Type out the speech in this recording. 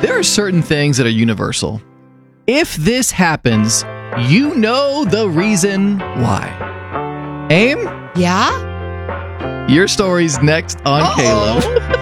There are certain things that are universal. If this happens, you know the reason why. Aim? Yeah? Your story's next on Kalo.